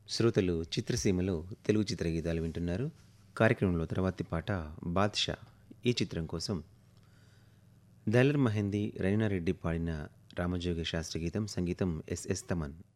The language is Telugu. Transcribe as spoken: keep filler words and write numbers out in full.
శ్రోతలు చిత్రసీమలో తెలుగు చిత్ర గీతాలు వింటున్నారు. కార్యక్రమంలో తర్వాతి పాట 'బాద్‌షా' ఈ చిత్రం కోసం దలర్ మహందీ, రైనారెడ్డి పాడిన రామజోగ శాస్త్రి గీతం, సంగీతం ఎస్ఎస్ తమన్.